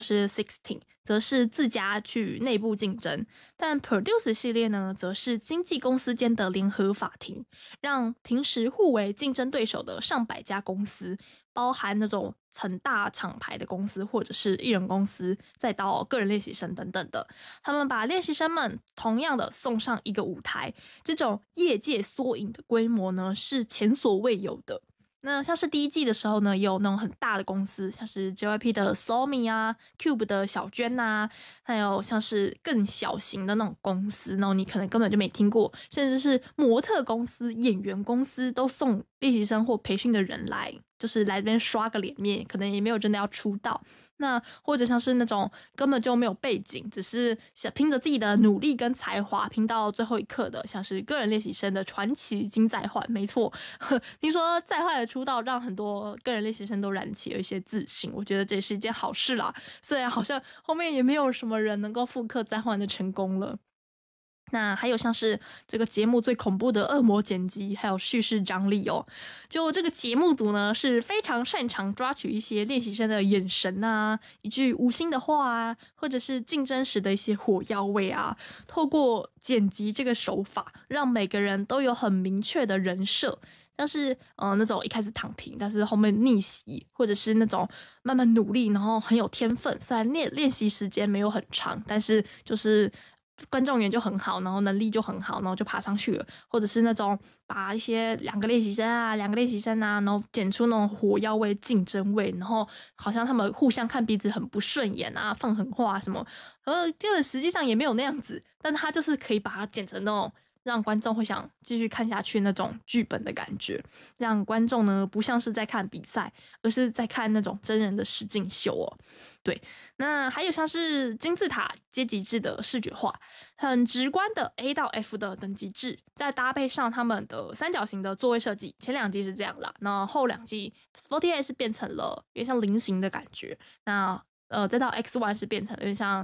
是 16， 则是自家去内部竞争，但 Produce 系列呢，则是经纪公司间的联合法庭，让平时互为竞争对手的上百家公司，包含那种很大厂牌的公司，或者是艺人公司，再到个人练习生等等的，他们把练习生们同样的送上一个舞台，这种业界缩影的规模呢，是前所未有的。那像是第一季的时候呢，也有那种很大的公司，像是 JYP 的 Somi 啊 ，Cube 的小娟啊，还有像是更小型的那种公司，然后你可能根本就没听过，甚至是模特公司、演员公司都送练习生或培训的人来，就是来这边刷个脸面，可能也没有真的要出道。那或者像是那种根本就没有背景，只是想拼着自己的努力跟才华拼到最后一刻的，像是个人练习生的传奇金在焕。没错，听说在焕的出道让很多个人练习生都燃起了一些自信，我觉得这也是一件好事啦。虽然好像后面也没有什么人能够复刻在焕的成功了。那还有像是这个节目最恐怖的恶魔剪辑，还有叙事张力哦。就这个节目组呢，是非常擅长抓取一些练习生的眼神啊，一句无心的话啊，或者是竞争时的一些火药味啊，透过剪辑这个手法，让每个人都有很明确的人设。像是那种一开始躺平，但是后面逆袭，或者是那种慢慢努力，然后很有天分，虽然练习时间没有很长，但是就是观众缘就很好，然后能力就很好，然后就爬上去了，或者是那种把一些两个练习生啊，然后剪出那种火药味、竞争味，然后好像他们互相看彼此很不顺眼啊，放狠话什么，根本实际上也没有那样子，但他就是可以把它剪成那种让观众会想继续看下去那种剧本的感觉，让观众呢不像是在看比赛，而是在看那种真人的实境秀哦。对，那还有像是金字塔阶级制的视觉化，很直观的 A 到 F 的等级制，再搭配上他们的三角形的座位设计，前两季是这样啦，那后两季 48是变成了有点像菱形的感觉，那再到 X1 是变成有点像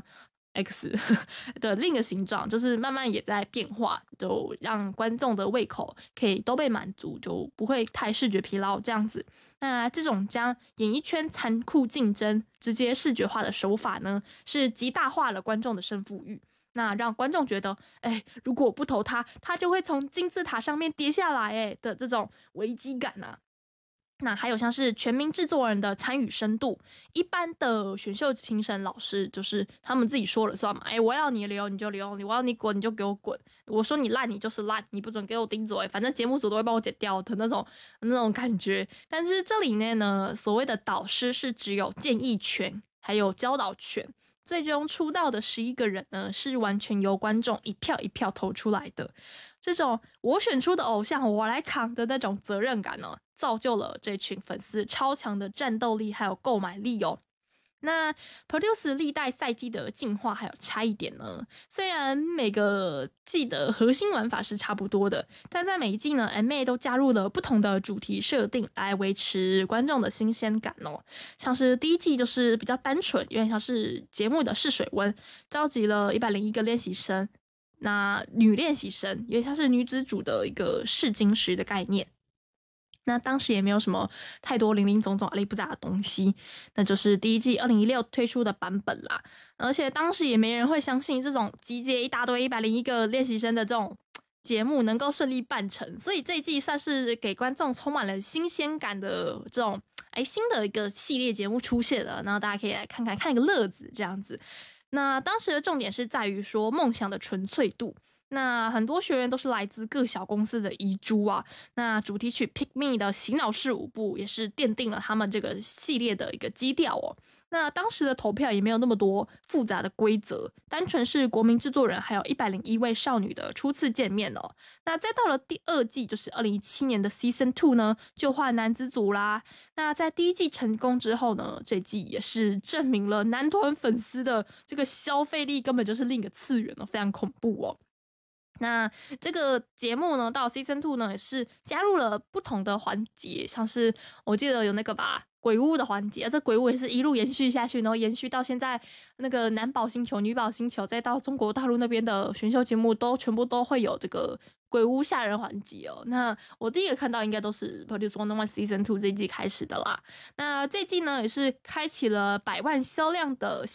X 的另一个形状，就是慢慢也在变化，就让观众的胃口可以都被满足，就不会太视觉疲劳这样子。那这种将演艺圈残酷竞争直接视觉化的手法呢，是极大化了观众的胜负欲。那让观众觉得，如果我不投他，他就会从金字塔上面跌下来，的这种危机感啊。那还有像是全民制作人的参与深度，一般的选秀评审老师就是他们自己说了算嘛，我要你留你就留，我要你滚你就给我滚，我说你烂你就是烂，你不准给我顶嘴，反正节目组都会帮我剪掉的那种感觉。但是这里面呢，所谓的导师是只有建议权还有教导权，最终出道的11个人呢，是完全由观众一票一票投出来的。这种我选出的偶像我来扛的那种责任感呢，造就了这群粉丝超强的战斗力还有购买力哦。那 Produce 历代赛季的进化还有差异点呢，虽然每个季的核心玩法是差不多的，但在每一季呢 MA 都加入了不同的主题设定来维持观众的新鲜感哦。像是第一季就是比较单纯，有点像是节目的试水温，召集了101个练习生，那女练习生因为它是女子组的一个试金石的概念。那当时也没有什么太多零零总总阿里不杂的东西，那就是第一季2016推出的版本啦。而且当时也没人会相信这种集结一大堆101个练习生的这种节目能够顺利办成，所以这一季算是给观众充满了新鲜感的这种新的一个系列节目出现了，然后大家可以来看一个乐子这样子。那当时的重点是在于说梦想的纯粹度，那很多学员都是来自各小公司的遗珠啊，那主题曲 Pick Me 的洗脑式舞步也是奠定了他们这个系列的一个基调哦。那当时的投票也没有那么多复杂的规则，单纯是国民制作人还有101位少女的初次见面哦。那再到了第二季，就是2017年的 Season 2呢，就换男子组啦。那在第一季成功之后呢，这季也是证明了男团粉丝的这个消费力根本就是另一个次元哦，非常恐怖哦。那这个节目呢，到 Season 2呢，也是加入了不同的环节，像是我记得有那个吧， 鬼屋的环节，这鬼屋也是一路延续下去，然后延续到现在那个男宝星球、女宝星球，再到中国大陆那边的选秀节目，全部都会有这个鬼屋吓人环节哦。那我第一个看到应该都是 Produce 101 Season 2这一季开始的啦。那这季呢也是开启了100万销量的